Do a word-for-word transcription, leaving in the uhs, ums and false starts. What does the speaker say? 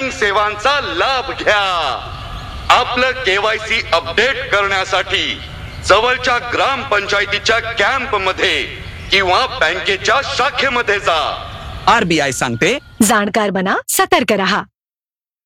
Banking सेवांचा लाभ घ्या. आपलं केवायसी अपडेट करण्यासाठी जवळच्या ग्रामपंचायतीच्या कॅम्प मध्ये किंवा बँकेच्या शाखेमध्ये जा. आरबीआय सांगते, जाणकार बना, सतर्क रहा.